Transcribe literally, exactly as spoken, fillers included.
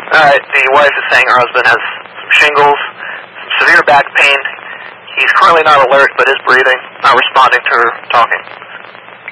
All right, the wife is saying her husband has some shingles, some severe back pain. He's currently not alert, but is breathing, not responding to her talking.